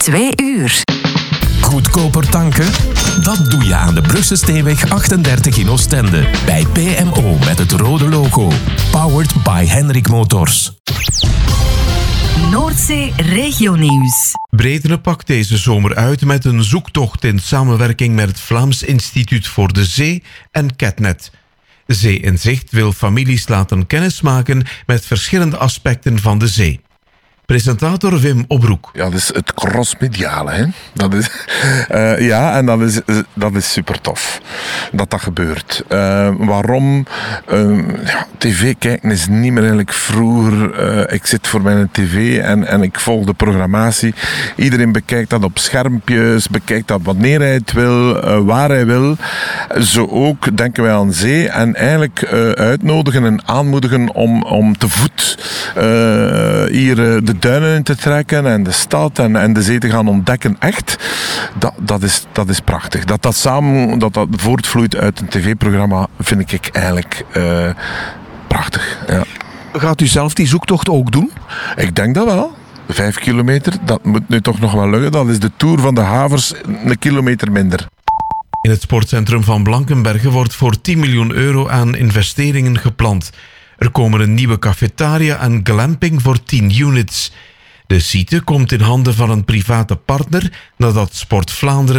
2 uur. Goedkoper tanken? Dat doe je aan de Brugse Steenweg 38 in Oostende. Bij PMO met het rode logo. Powered by Henrik Motors. Noordzee Regionieuws. Bredene pakt deze zomer uit met een zoektocht in samenwerking met het Vlaams Instituut voor de Zee en Ketnet. Zee in Zicht wil families laten kennismaken met verschillende aspecten van de zee. Presentator Wim Obroek. Ja, dat is het crossmediale, hè. Dat is, en dat is super tof dat dat gebeurt. Waarom? TV kijken is niet meer eigenlijk vroeger. Ik zit voor mijn tv en ik volg de programmatie. Iedereen bekijkt dat op schermpjes, bekijkt dat wanneer hij het wil, waar hij wil. Zo ook denken wij aan zee en eigenlijk uitnodigen en aanmoedigen om te voet hier de duinen in te trekken en de stad en de zee te gaan ontdekken. Echt, dat is prachtig. Dat samen voortvloeit uit een tv-programma vind ik eigenlijk prachtig. Ja. Gaat u zelf die zoektocht ook doen? Ik denk dat wel. 5 kilometer, dat moet nu toch nog wel lukken. Dat is de Tour van de Havers, een kilometer minder. In het sportcentrum van Blankenberge wordt voor 10 miljoen euro aan investeringen gepland. Er komen een nieuwe cafetaria en glamping voor 10 units. De site komt in handen van een private partner nadat Sport Vlaanderen